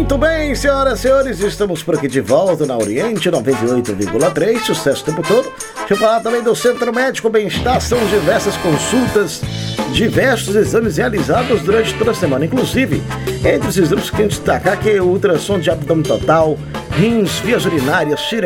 Muito bem, senhoras e senhores, estamos por aqui de volta na Oriente 98,3, sucesso o tempo todo. Deixa eu falar também do Centro Médico Bem-Estar, são diversas consultas, diversos exames realizados durante toda a semana. Inclusive, entre os exames que tem que destacar que é o ultrassom de abdômen total, rins, vias urinárias,